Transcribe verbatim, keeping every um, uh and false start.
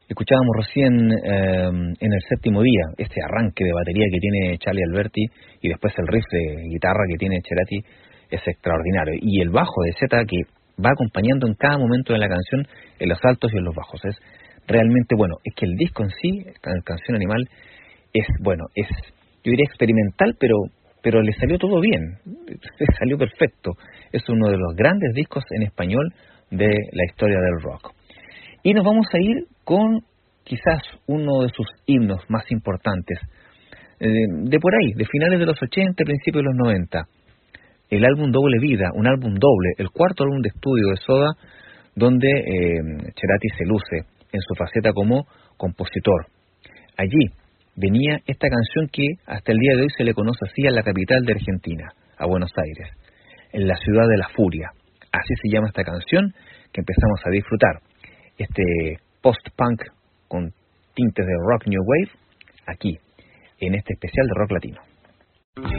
Escuchábamos recién eh, en el séptimo día este arranque de batería que tiene Charlie Alberti y después el riff de guitarra que tiene Cerati es extraordinario. Y el bajo de Zeta que va acompañando en cada momento de la canción, en los altos y en los bajos. Es realmente bueno. Es que el disco en sí, Can- Canción Animal, es bueno, es yo diría experimental, pero pero le salió todo bien, le salió perfecto. Es uno de los grandes discos en español de la historia del rock. Y nos vamos a ir con quizás uno de sus himnos más importantes, eh, de por ahí, de finales de los ochenta, principios de los noventa. El álbum Doble Vida, un álbum doble, el cuarto álbum de estudio de Soda, donde eh, Cerati se luce en su faceta como compositor. Allí venía esta canción que hasta el día de hoy se le conoce así a la capital de Argentina, a Buenos Aires, en la ciudad de la furia. Así se llama esta canción que empezamos a disfrutar. Este post-punk con tintes de rock new wave, aquí, en este especial de rock latino.